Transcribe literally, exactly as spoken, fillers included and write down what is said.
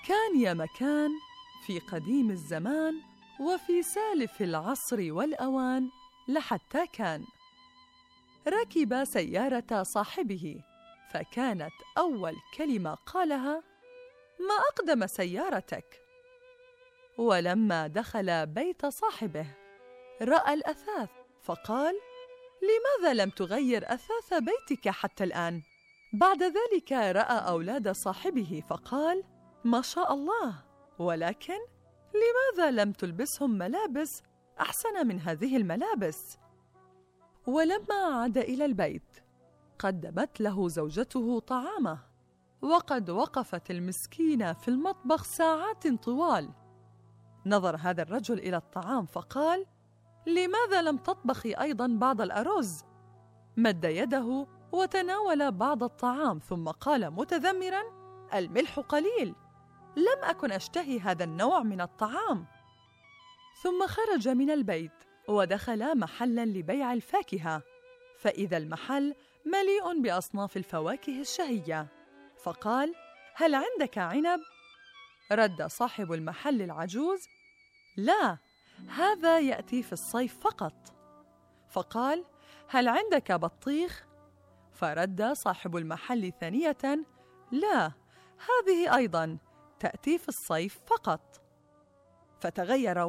كان يا مكان في قديم الزمان وفي سالف العصر والأوان لحتى كان ركب سيارة صاحبه، فكانت أول كلمة قالها: ما أقدم سيارتك؟ ولما دخل بيت صاحبه رأى الأثاث فقال: لماذا لم تغير أثاث بيتك حتى الآن؟ بعد ذلك رأى أولاد صاحبه فقال: ما شاء الله، ولكن لماذا لم تلبسهم ملابس أحسن من هذه الملابس؟ ولما عاد إلى البيت قدمت له زوجته طعامه، وقد وقفت المسكينة في المطبخ ساعات طوال. نظر هذا الرجل إلى الطعام فقال: لماذا لم تطبخي أيضا بعض الأرز؟ مد يده وتناول بعض الطعام ثم قال متذمرا: الملح قليل، لم أكن أشتهي هذا النوع من الطعام. ثم خرج من البيت ودخل محلا لبيع الفاكهة، فإذا المحل مليء بأصناف الفواكه الشهية، فقال: هل عندك عنب؟ رد صاحب المحل العجوز: لا، هذا يأتي في الصيف فقط. فقال: هل عندك بطيخ؟ فرد صاحب المحل ثانية: لا، هذه أيضا تأتي في الصيف فقط. فتغير